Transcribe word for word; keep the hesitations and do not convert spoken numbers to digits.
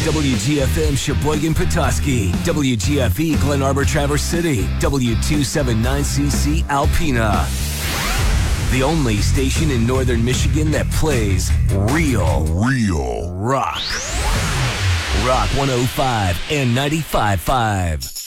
W G F M Sheboygan Petoskey, W G F E Glen Arbor Traverse City, W two seventy-nine C C Alpena. The only station in northern Michigan that plays real, real rock. Rock one oh five and ninety-five point five.